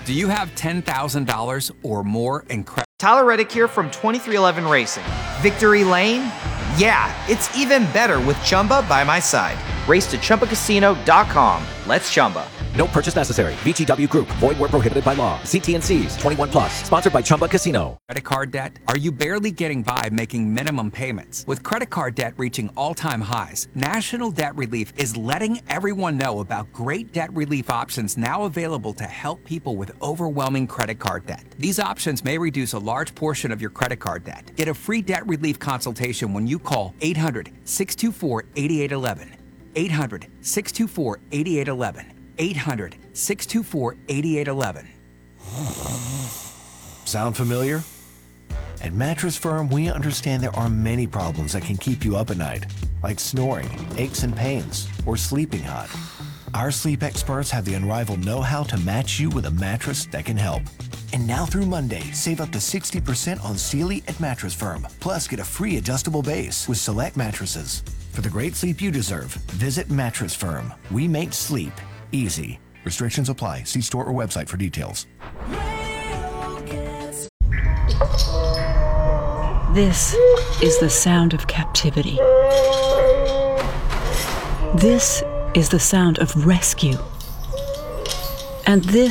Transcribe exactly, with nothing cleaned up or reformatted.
Do you have ten thousand dollars or more in credit? Tyler Reddick here from twenty-three eleven Racing. Victory Lane? Yeah, it's even better with Chumba by my side. Race to Chumba Casino dot com. Let's Chumba. No purchase necessary. V G W Group. Void where prohibited by law. See T and C's. twenty-one plus. Sponsored by Chumba Casino. Credit card debt? Are you barely getting by making minimum payments? With credit card debt reaching all-time highs, National Debt Relief is letting everyone know about great debt relief options now available to help people with overwhelming credit card debt. These options may reduce a large portion of your credit card debt. Get a free debt relief consultation when you call eight hundred, six two four, eight eight one one. eight hundred, six two four, eight eight one one. eight hundred, six two four, eight eight one one. Sound familiar? At Mattress Firm, we understand there are many problems that can keep you up at night, like snoring, aches and pains, or sleeping hot. Our sleep experts have the unrivaled know-how to match you with a mattress that can help. And now through Monday, save up to sixty percent on Sealy at Mattress Firm. Plus, get a free adjustable base with select mattresses. For the great sleep you deserve, visit Mattress Firm. We make sleep easy. Restrictions apply. See store or website for details. This is the sound of captivity. This is the sound of rescue. And this